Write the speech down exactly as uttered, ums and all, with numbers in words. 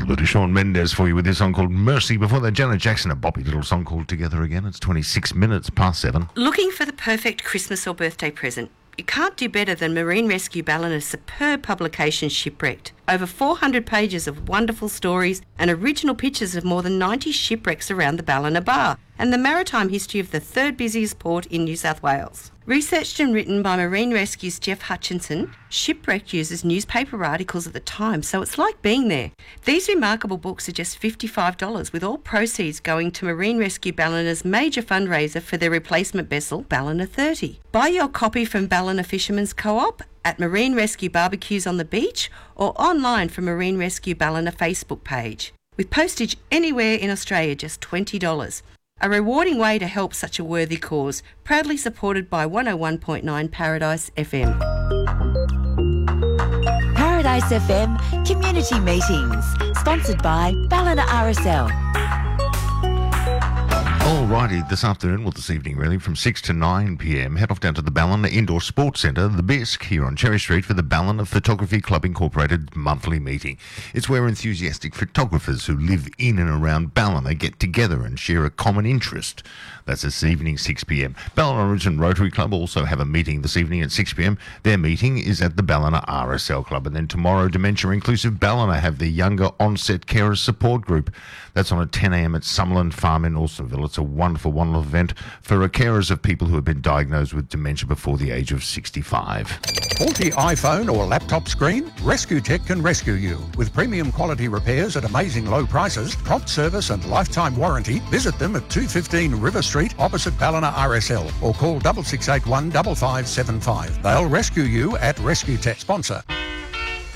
Little Shawn Mendes for you with this song called Mercy. Before that, Janet Jackson, a boppy little song called Together Again. It's twenty-six minutes past seven. Looking for the perfect Christmas or birthday present? You can't do better than Marine Rescue Ballina's superb publication Shipwrecked. Over four hundred pages of wonderful stories and original pictures of more than ninety shipwrecks around the Ballina Bar and the maritime history of the third busiest port in New South Wales. Researched and written by Marine Rescue's Jeff Hutchinson, Shipwrecked uses newspaper articles of the time, so it's like being there. These remarkable books are just fifty-five dollars, with all proceeds going to Marine Rescue Ballina's major fundraiser for their replacement vessel, Ballina thirty. Buy your copy from Ballina Fishermen's Co-op, at Marine Rescue Barbecues on the beach, or online from Marine Rescue Ballina Facebook page. With postage anywhere in Australia, just twenty dollars. A rewarding way to help such a worthy cause, proudly supported by one oh one point nine Paradise F M. Paradise F M Community Meetings, sponsored by Ballina R S L. Alrighty, this afternoon, well this evening really, from six to nine p m, head off down to the Ballina Indoor Sports Centre, the B I S C, here on Cherry Street for the Ballina Photography Club Incorporated monthly meeting. It's where enthusiastic photographers who live in and around Ballina get together and share a common interest. That's this evening, six p m. Ballina Origin Rotary Club also have a meeting this evening at six p m. Their meeting is at the Ballina R S L Club. And then tomorrow, Dementia Inclusive Ballina have their Younger Onset Carers Support Group. That's on at ten a m at Summerland Farm in Alstonville. It's a wonderful, wonderful event for carers of people who have been diagnosed with dementia before the age of sixty-five. Faulty iPhone or laptop screen? Rescue Tech can rescue you. With premium quality repairs at amazing low prices, prompt service and lifetime warranty, visit them at two fifteen River Street opposite Ballina R S L or call six six eight one five five seven five. They'll rescue you at Rescue Tech. Sponsor